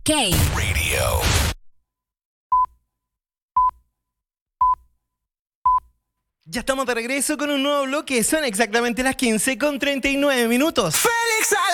K Radio. Ya estamos de regreso con un nuevo bloque. Son exactamente las 15:39. ¡Félix!